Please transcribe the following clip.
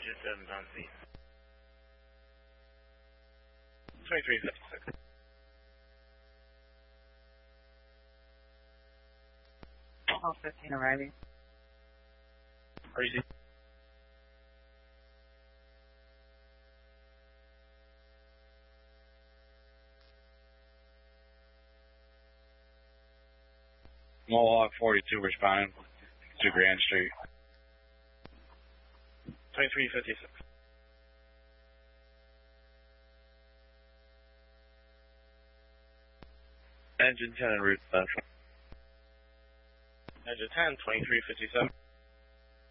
Engine 7 bound Z. 2356. All 15 arriving. RZ. Mohawk 42 responding to Grand Street. 2356. Engine 10 en route central. Engine 10, 2357.